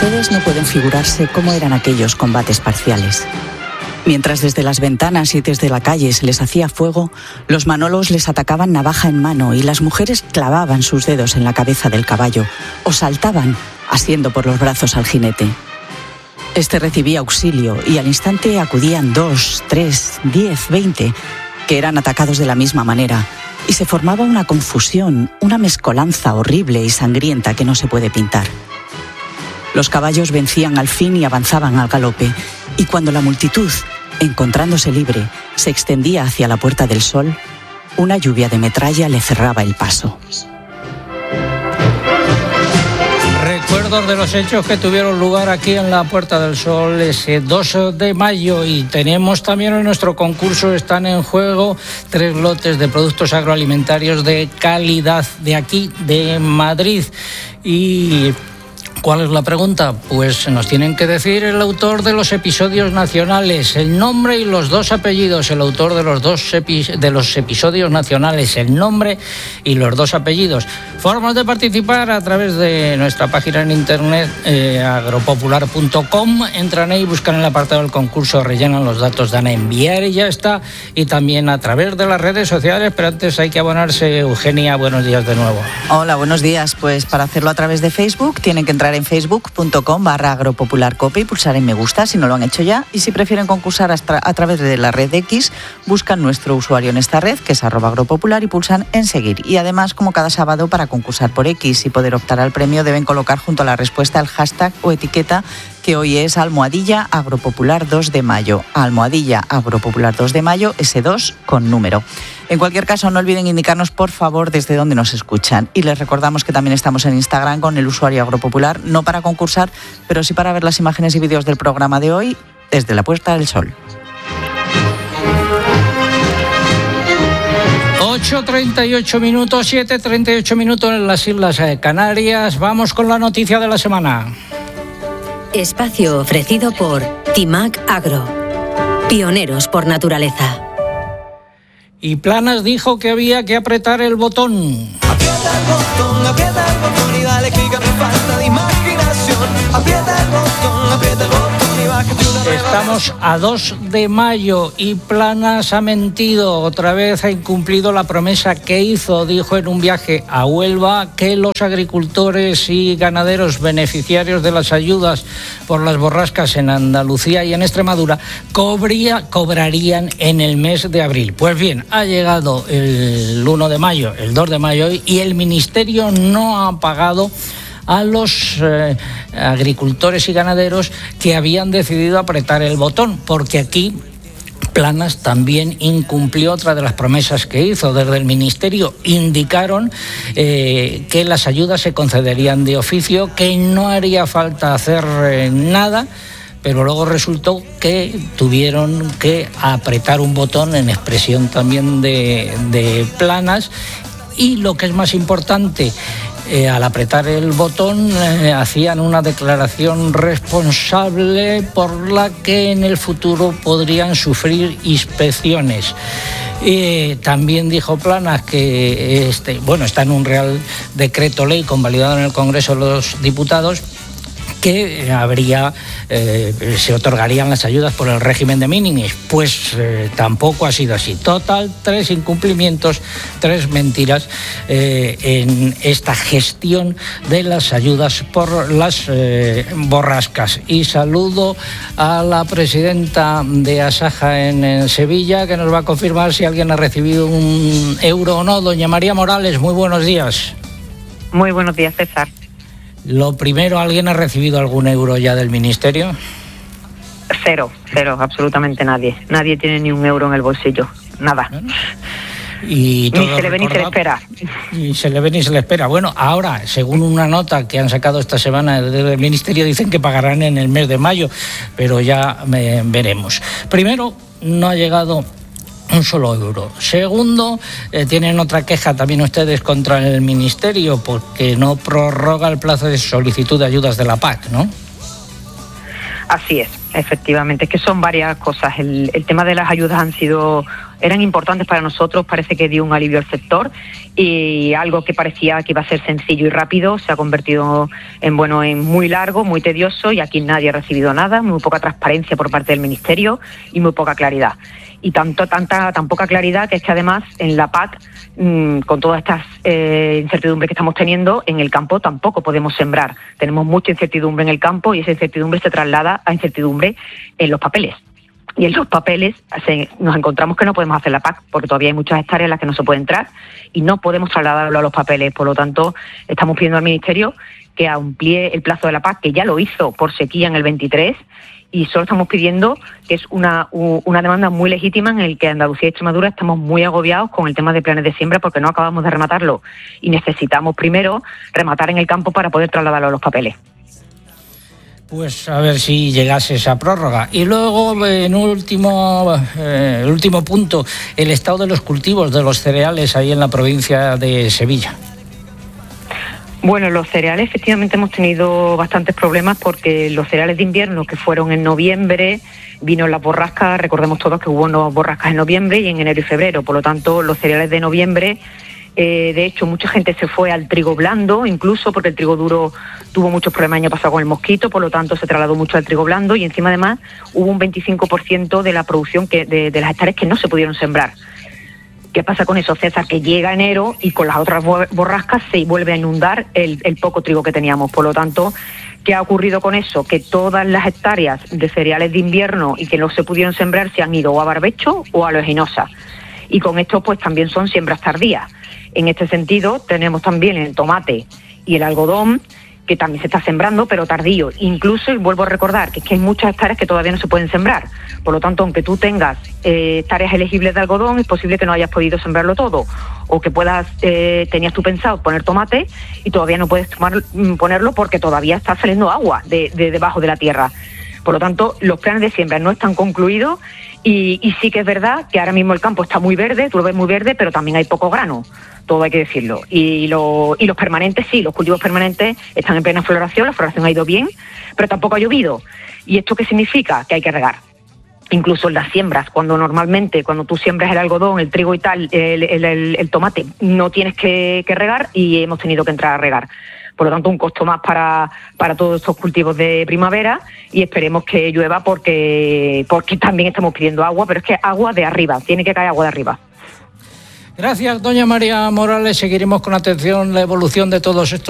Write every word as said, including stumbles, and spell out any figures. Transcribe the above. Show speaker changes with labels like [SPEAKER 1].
[SPEAKER 1] Ustedes no pueden figurarse cómo eran aquellos combates parciales. Mientras desde las ventanas y desde la calle se les hacía fuego, los manolos les atacaban navaja en mano y las mujeres clavaban sus dedos en la cabeza del caballo o saltaban asiendo por los brazos al jinete. Este recibía auxilio y al instante acudían dos, tres, diez, veinte, que eran atacados de la misma manera, y se formaba una confusión, una mezcolanza horrible y sangrienta que no se puede pintar. Los caballos vencían al fin y avanzaban al galope, y cuando la multitud, encontrándose libre, se extendía hacia la Puerta del Sol, una lluvia de metralla le cerraba el paso.
[SPEAKER 2] Recuerdos de los hechos que tuvieron lugar aquí en la Puerta del Sol ese dos de mayo, y tenemos también en nuestro concurso, están en juego tres lotes de productos agroalimentarios de calidad de aquí, de Madrid. Y ¿cuál es la pregunta? Pues nos tienen que decir el autor de los episodios nacionales, el nombre y los dos apellidos. El autor de los dos epi- de los episodios nacionales, el nombre y los dos apellidos. Formas de participar a través de nuestra página en internet, eh, agropopular punto com. Entran ahí, buscan el apartado del concurso, rellenan los datos, dan a enviar y ya está. Y también a través de las redes sociales, pero antes hay que abonarse. Eugenia, buenos días de nuevo.
[SPEAKER 1] Hola, buenos días. Pues para hacerlo a través de Facebook tienen que entrar en facebook punto com barra agropopularcope y pulsar en me gusta si no lo han hecho ya, y si prefieren concursar hasta a través de la red X, buscan nuestro usuario en esta red, que es arroba agropopular, y pulsan en seguir. Y además, como cada sábado, para concursar por X y poder optar al premio, deben colocar junto a la respuesta el hashtag o etiqueta, que hoy es almohadilla agropopular dos de mayo. Almohadilla agropopular dos de mayo, ese dos con número. En cualquier caso, no olviden indicarnos, por favor, desde dónde nos escuchan. Y les recordamos que también estamos en Instagram con el usuario agropopular, no para concursar, pero sí para ver las imágenes y vídeos del programa de hoy desde la Puerta del Sol.
[SPEAKER 2] ocho treinta y ocho minutos, siete treinta y ocho minutos en las Islas Canarias. Vamos con la noticia de la semana.
[SPEAKER 3] Espacio ofrecido por Timac Agro, pioneros por naturaleza.
[SPEAKER 2] Y Planas dijo que había que apretar el botón.
[SPEAKER 4] Aprieta el botón, aprieta el botón y dale clic a mi falta de imaginación. Aprieta el botón, aprieta el botón y bájate una nueva.
[SPEAKER 2] Estamos a dos de mayo y Planas ha mentido. Otra vez ha incumplido la promesa que hizo. Dijo en un viaje a Huelva que los agricultores y ganaderos beneficiarios de las ayudas por las borrascas en Andalucía y en Extremadura cobría, cobrarían en el mes de abril. Pues bien, ha llegado el uno de mayo, el dos de mayo, y el Ministerio no ha pagado a los eh, agricultores y ganaderos que habían decidido apretar el botón, porque aquí Planas también incumplió otra de las promesas que hizo. Desde el Ministerio indicaron eh, que las ayudas se concederían de oficio, que no haría falta hacer eh, nada, pero luego resultó que tuvieron que apretar un botón, en expresión también de, de Planas. Y lo que es más importante, eh, al apretar el botón eh, hacían una declaración responsable por la que en el futuro podrían sufrir inspecciones. Eh, también dijo Planas que este, bueno, está en un Real Decreto Ley convalidado en el Congreso de los Diputados, que habría, eh, se otorgarían las ayudas por el régimen de minimis. Pues eh, tampoco ha sido así. Total, tres incumplimientos, tres mentiras eh, en esta gestión de las ayudas por las eh, borrascas. Y saludo a la presidenta de Asaja en, en Sevilla, que nos va a confirmar si alguien ha recibido un euro o no. Doña María Morales, muy buenos días.
[SPEAKER 5] Muy buenos días, César.
[SPEAKER 2] Lo primero, ¿alguien ha recibido algún euro ya del Ministerio?
[SPEAKER 5] Cero, cero, absolutamente nadie. Nadie tiene ni un euro en el bolsillo, nada.
[SPEAKER 2] Bueno, y todo
[SPEAKER 5] ni se le ve ni se le espera.
[SPEAKER 2] Y se le ve ni se le espera. Bueno, ahora, según una nota que han sacado esta semana desde el Ministerio, dicen que pagarán en el mes de mayo, pero ya eh, veremos. Primero, no ha llegado un solo euro. Segundo, eh, tienen otra queja también ustedes contra el Ministerio, porque no prorroga el plazo de solicitud de ayudas de la P A C, ¿no?
[SPEAKER 5] Así es, efectivamente, es que son varias cosas. El, el tema de las ayudas han sido eran importantes para nosotros, parece que dio un alivio al sector y algo que parecía que iba a ser sencillo y rápido se ha convertido en, bueno, en muy largo, muy tedioso y aquí nadie ha recibido nada, muy poca transparencia por parte del Ministerio y muy poca claridad. Y tanto, tanta, tan poca claridad que es que además en la P A C, mmm, con todas estas eh, incertidumbres que estamos teniendo, en el campo tampoco podemos sembrar. Tenemos mucha incertidumbre en el campo y esa incertidumbre se traslada a incertidumbre en los papeles. Y en los papeles se, nos encontramos que no podemos hacer la P A C porque todavía hay muchas hectáreas en las que no se puede entrar y no podemos trasladarlo a los papeles. Por lo tanto, estamos pidiendo al Ministerio que amplíe el plazo de la P A C, que ya lo hizo por sequía en el veintitrés, y solo estamos pidiendo, que es una, una demanda muy legítima en el que Andalucía y Extremadura estamos muy agobiados con el tema de planes de siembra porque no acabamos de rematarlo y necesitamos primero rematar en el campo para poder trasladarlo a los papeles.
[SPEAKER 2] Pues a ver si llegase esa prórroga. Y luego, en último, eh, el último punto, el estado de los cultivos de los cereales ahí en la provincia de Sevilla.
[SPEAKER 5] Bueno, los cereales efectivamente hemos tenido bastantes problemas porque los cereales de invierno que fueron en noviembre, vino las borrascas, recordemos todos que hubo unas borrascas en noviembre y en enero y febrero, por lo tanto los cereales de noviembre, eh, de hecho mucha gente se fue al trigo blando, incluso porque el trigo duro tuvo muchos problemas el año pasado con el mosquito, por lo tanto se trasladó mucho al trigo blando y encima además hubo un veinticinco por ciento de la producción que, de, de las hectáreas que no se pudieron sembrar. ¿Qué pasa con eso, César? Que llega enero y con las otras borrascas se vuelve a inundar el, el poco trigo que teníamos. Por lo tanto, ¿qué ha ocurrido con eso? Que todas las hectáreas de cereales de invierno y que no se pudieron sembrar se han ido o a barbecho o a oleaginosa. Y con esto pues también son siembras tardías. En este sentido tenemos también el tomate y el algodón, que también se está sembrando, pero tardío. Incluso, y vuelvo a recordar, que es que hay muchas hectáreas que todavía no se pueden sembrar. Por lo tanto, aunque tú tengas eh, hectáreas elegibles de algodón, es posible que no hayas podido sembrarlo todo. O que puedas, eh, tenías tú pensado poner tomate y todavía no puedes tomar, ponerlo porque todavía está saliendo agua de, de debajo de la tierra. Por lo tanto, los planes de siembra no están concluidos y, y sí que es verdad que ahora mismo el campo está muy verde, tú lo ves muy verde, pero también hay poco grano, todo hay que decirlo. Y, lo, y los permanentes, sí, los cultivos permanentes están en plena floración, la floración ha ido bien, pero tampoco ha llovido. ¿Y esto qué significa? Que hay que regar. Incluso en las siembras, cuando normalmente, cuando tú siembras el algodón, el trigo y tal, el, el, el, el tomate, no tienes que, que regar y hemos tenido que entrar a regar. Por lo tanto, un costo más para, para todos estos cultivos de primavera y esperemos que llueva porque, porque también estamos pidiendo agua, pero es que agua de arriba, tiene que caer agua de arriba.
[SPEAKER 2] Gracias, doña María Morales. Seguiremos con atención la evolución de todos estos